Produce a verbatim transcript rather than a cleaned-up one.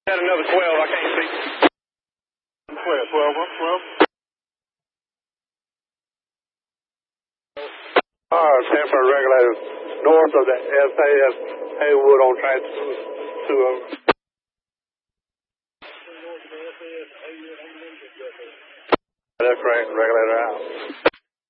Got another twelve, I can't see. twelve, twelve, twelve. Our temperature regulator north of the S A S Haywood on track to um, that's correct, regulator out.